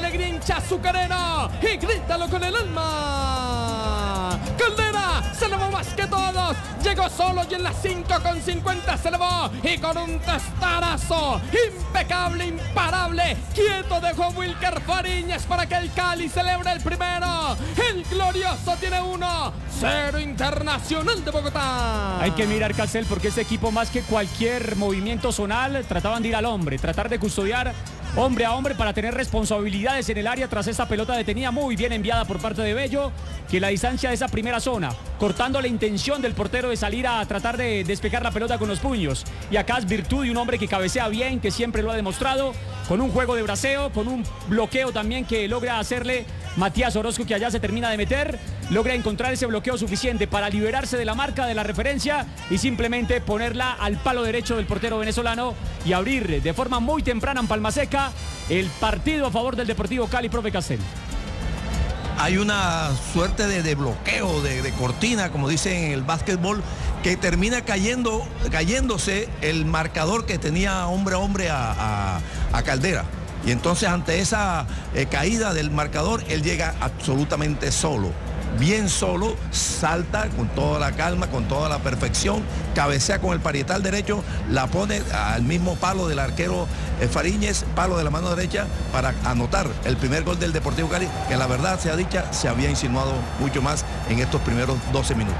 alegría hincha azucarero y grítalo con el alma. Caldera se elevó más que todos, llegó solo y en las 5:50 se elevó y con un testarazo impecable, imparable, quieto dejó Wilker Fariñez para que el Cali celebre el primero. El glorioso tiene 1-0 Internacional de Bogotá. Hay que mirar, Castel, porque este equipo, más que cualquier movimiento zonal, trataban de ir al hombre, tratar de custodiar hombre a hombre para tener responsabilidades en el área tras esta pelota detenida muy bien enviada por parte de Bello, que la distancia de esa primera zona, cortando la intención del portero de salir a tratar de despejar la pelota con los puños. Y acá es virtud de un hombre que cabecea bien, que siempre lo ha demostrado, con un juego de braceo, con un bloqueo también que logra hacerle Matías Orozco, que allá se termina de meter, logra encontrar ese bloqueo suficiente para liberarse de la marca, de la referencia y simplemente ponerla al palo derecho del portero venezolano y abrir de forma muy temprana en Palma Seca el partido a favor del Deportivo Cali, profe Castel. Hay una suerte de bloqueo, de cortina, como dicen en el básquetbol, que termina cayéndose el marcador que tenía hombre a hombre a Caldera. Y entonces ante esa caída del marcador, él llega absolutamente solo. Bien solo, salta con toda la calma, con toda la perfección, cabecea con el parietal derecho, la pone al mismo palo del arquero Fariñez, palo de la mano derecha, para anotar el primer gol del Deportivo Cali, que la verdad sea dicha, se había insinuado mucho más en estos primeros 12 minutos.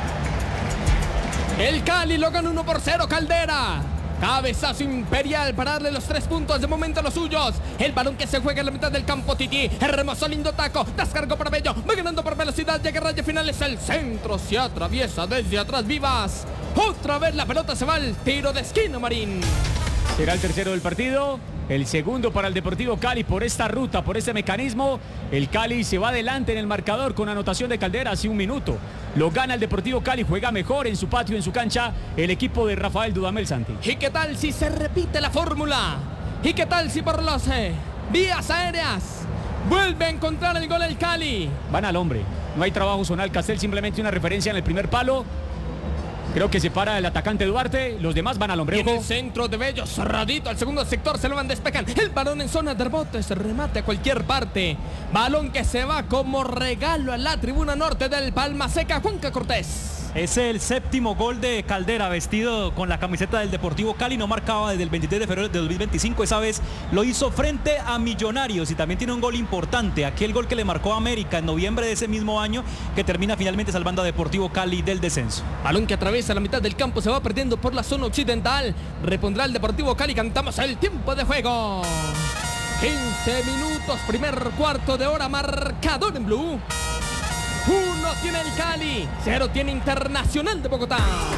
El Cali lo gana 1-0, Caldera. Cabezazo imperial para darle los 3 puntos, de momento a los suyos. El balón que se juega en la mitad del campo, Titi. Hermoso, lindo taco, descargó para Bello. Va ganando por velocidad, llega a raya final, es el centro. Se atraviesa desde atrás, Vivas. Otra vez la pelota se va al tiro de esquina, Marín. Será el tercero del partido, el segundo para el Deportivo Cali por esta ruta, por este mecanismo. El Cali se va adelante en el marcador con anotación de Caldera hace un minuto. Lo gana el Deportivo Cali, juega mejor en su patio, en su cancha, el equipo de Rafael Dudamel Santi. ¿Y qué tal si se repite la fórmula? ¿Y qué tal si por las vías aéreas vuelve a encontrar el gol el Cali? Van al hombre, no hay trabajo zonal, Castel, simplemente una referencia en el primer palo. Creo que se para el atacante Duarte, los demás van al hombre. Y en el centro de Bello, cerradito al segundo sector, se lo van, despejan. El balón en zona de rebotes, remate a cualquier parte. Balón que se va como regalo a la tribuna norte del Palma Seca, Juanca Cortés. Es el séptimo gol de Caldera, vestido con la camiseta del Deportivo Cali. No marcaba desde el 23 de febrero de 2025. Esa vez lo hizo frente a Millonarios y también tiene un gol importante. Aquel gol que le marcó a América en noviembre de ese mismo año, que termina finalmente salvando a Deportivo Cali del descenso. Balón que atraviesa la mitad del campo, se va perdiendo por la zona occidental. Repondrá el Deportivo Cali, cantamos el tiempo de juego. 15 minutos, primer cuarto de hora, marcador en blue. 1 tiene el Cali, 0 tiene Internacional de Bogotá.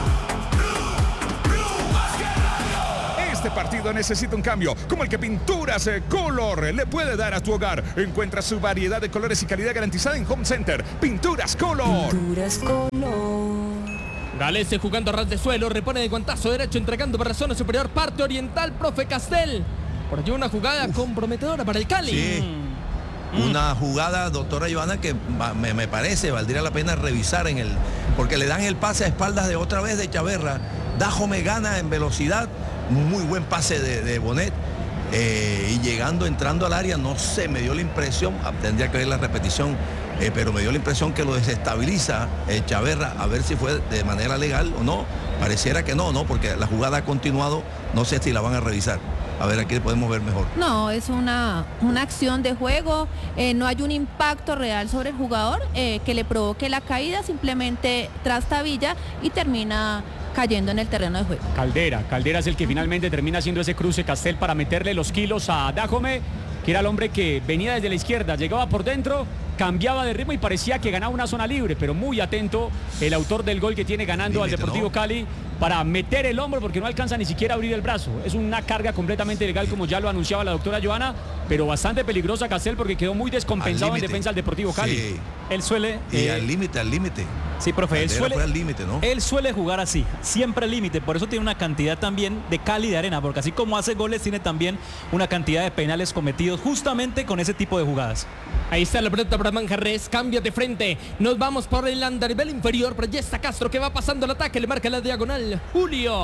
Este partido necesita un cambio, como el que Pinturas Color le puede dar a tu hogar. Encuentra su variedad de colores y calidad garantizada en Home Center. Pinturas Color. Pinturas Color. Galese jugando a ras de suelo, repone de guantazo derecho, entregando para la zona superior, parte oriental, profe Castel. Por allí una jugada comprometedora para el Cali. Sí. Una jugada, doctora Joana, que me parece valdría la pena revisar porque le dan el pase a espaldas de otra vez de Chaverra. Dajome gana en velocidad, muy buen pase de Bonet. Y entrando al área, no sé, me dio la impresión, tendría que ver la repetición, pero me dio la impresión que lo desestabiliza Chaverra, a ver si fue de manera legal o no. Pareciera que no, porque la jugada ha continuado, no sé si la van a revisar. A ver, aquí podemos ver mejor. No, es una acción de juego, no hay un impacto real sobre el jugador que le provoque la caída, simplemente trastabilla y termina cayendo en el terreno de juego. Caldera es el que finalmente termina haciendo ese cruce, Castel, para meterle los kilos a Dajome, que era el hombre que venía desde la izquierda, llegaba por dentro, cambiaba de ritmo y parecía que ganaba una zona libre, pero muy atento el autor del gol que tiene ganando al Deportivo Cali para meter el hombro, porque no alcanza ni siquiera a abrir el brazo. Es una carga completamente legal, como ya lo anunciaba la doctora Joana, pero bastante peligrosa, Castel, porque quedó muy descompensado en defensa del Deportivo Cali. Sí. Él suele... Y al límite. Sí, profe, él suele jugar así, siempre al límite, por eso tiene una cantidad también de Cali de arena, porque así como hace goles, tiene también una cantidad de penales cometidos justamente con ese tipo de jugadas. Ahí está la pelota para Manjarres, cambia de frente, nos vamos por el andarivel inferior, pero ya está Castro que va pasando el ataque, le marca la diagonal, Julio.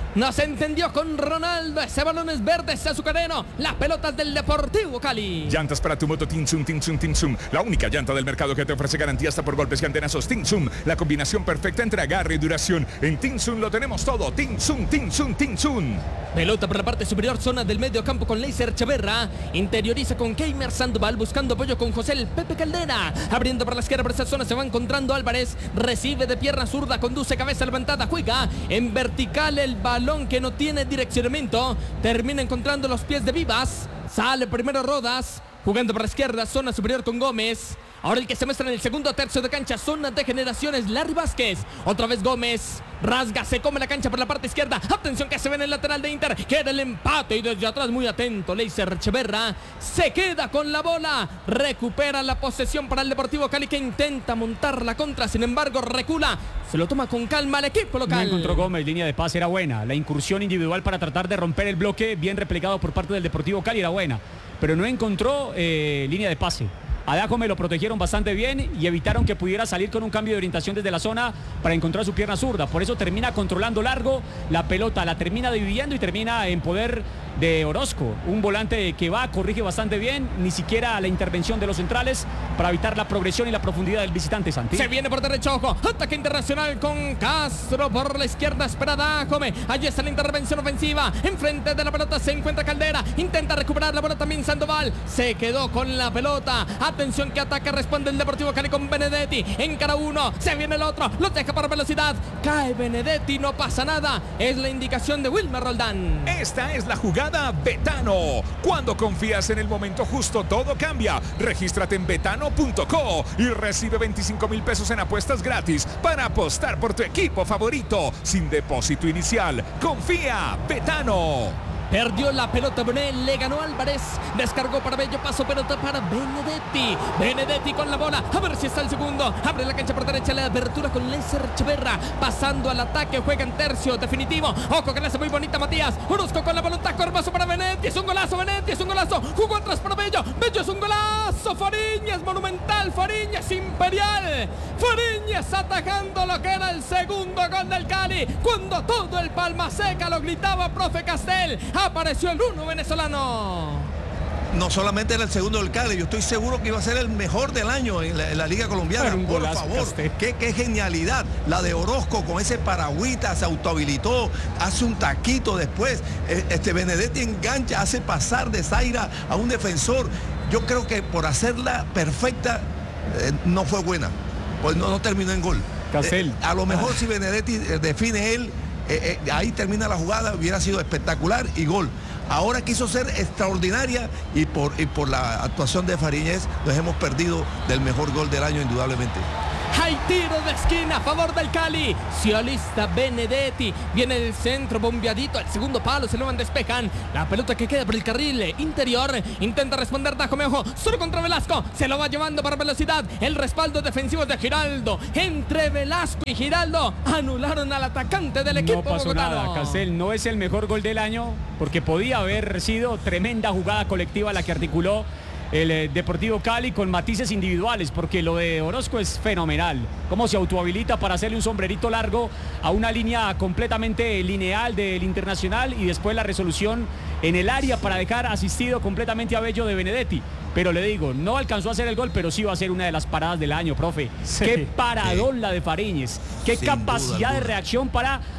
Nos entendió con Ronaldo. Ese balón es verde, es azucareno. Las pelotas del Deportivo Cali. Llantas para tu moto Tinsum. La única llanta del mercado que te ofrece garantía hasta por golpes y antenazos. Tinsum, la combinación perfecta entre agarre y duración. En Tinsum lo tenemos todo. Tinsum. Pelota por la parte superior, zona del medio campo con Leiser Echeverra. Interioriza con Keimer Sandoval, buscando apoyo con José el Pepe Caldera. Abriendo por la izquierda, por esa zona se va encontrando Álvarez. Recibe de pierna zurda, conduce cabeza levantada, juega en vertical el balón que no tiene direccionamiento. Termina encontrando los pies de Vivas. Sale primero Rodas, jugando por la izquierda, zona superior con Gómez. Ahora el que se muestra en el segundo tercio de cancha, zona de generaciones, Larry Vázquez. Otra vez Gómez, rasga, se come la cancha por la parte izquierda. Atención que se ve en el lateral de Inter, quiere el empate y desde atrás muy atento Leiser Echeverra. Se queda con la bola, recupera la posesión para el Deportivo Cali que intenta montar la contra, sin embargo recula. Se lo toma con calma el equipo local. No encontró Gómez, línea de pase era buena. La incursión individual para tratar de romper el bloque, bien replegado por parte del Deportivo Cali, era buena. Pero no encontró línea de pase. A Dajome lo protegieron bastante bien y evitaron que pudiera salir con un cambio de orientación desde la zona para encontrar su pierna zurda. Por eso termina controlando largo la pelota, la termina dividiendo y termina en poder de Orozco. Un volante que va, corrige bastante bien, ni siquiera la intervención de los centrales para evitar la progresión y la profundidad del visitante, Santi. Se viene por derecho, ojo, ataque internacional con Castro por la izquierda, espera Dajome. Allí está la intervención ofensiva, enfrente de la pelota se encuentra Caldera, intenta recuperar la bola también Sandoval, se quedó con la pelota. Atención que ataca, responde el Deportivo Cali con Benedetti, encara uno, se viene el otro, lo deja por velocidad, cae Benedetti, no pasa nada, es la indicación de Wilmer Roldán. Esta es la jugada Betano. Cuando confías en el momento justo, todo cambia. Regístrate en betano.co y recibe 25,000 pesos en apuestas gratis para apostar por tu equipo favorito sin depósito inicial. Confía, Betano. Perdió la pelota Bonet, le ganó Álvarez, descargó para Bello, pasó pelota para Benedetti. Benedetti con la bola, a ver si está el segundo. Abre la cancha por derecha, la apertura con Leiser Echeverra, pasando al ataque, juega en tercio definitivo. Ojo que le hace muy bonita Matías. Orozco con la pelota, corbazo para Benedetti, es un golazo, Benedetti es un golazo. Jugó atrás para Bello, Bello es un golazo. Fariñez monumental, Fariñez imperial. Fariñez atajando lo que era el segundo gol del Cali. Cuando todo el Palma Seca lo gritaba profe Castel. Apareció el uno venezolano. No solamente era el segundo del Cali, yo estoy seguro que iba a ser el mejor del año en la Liga Colombiana. Por favor, qué genialidad. La de Orozco con ese paragüita, se autohabilitó, hace un taquito después. Benedetti engancha, hace pasar de Zaira a un defensor. Yo creo que por hacerla perfecta no fue buena, pues no terminó en gol. Castel. A lo mejor si Benedetti define él, ahí termina la jugada, hubiera sido espectacular y gol. Ahora quiso ser extraordinaria y por la actuación de Fariñez nos hemos perdido del mejor gol del año indudablemente. Hay tiro de esquina a favor del Cali. Ciolista Benedetti. Viene el centro bombeadito. El segundo palo se lo van, despejan. La pelota que queda por el carril interior. Intenta responder Dajome, ojo. Solo contra Velasco. Se lo va llevando para velocidad. El respaldo defensivo de Giraldo. Entre Velasco y Giraldo anularon al atacante del equipo no pasó bogotano. nada. Castel, no es el mejor gol del año porque podía haber sido tremenda jugada colectiva la que articuló el Deportivo Cali con matices individuales, porque lo de Orozco es fenomenal. Cómo se autohabilita para hacerle un sombrerito largo a una línea completamente lineal del Internacional y después la resolución en el área para dejar asistido completamente a Bello de Benedetti. Pero le digo, no alcanzó a hacer el gol, pero sí va a ser una de las paradas del año, profe. Sí. Qué paradón la de Fariñez. Qué Sin capacidad duda de alguna. reacción para